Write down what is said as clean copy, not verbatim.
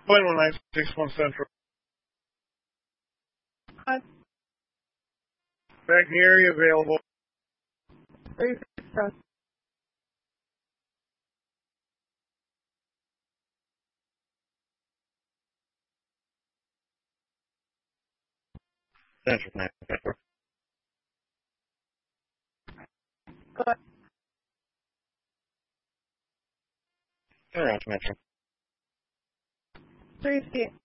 Plane 1961 Central. Hi. Back in the area available. 36 Central 954. Go ahead. Around Metro. 3 feet.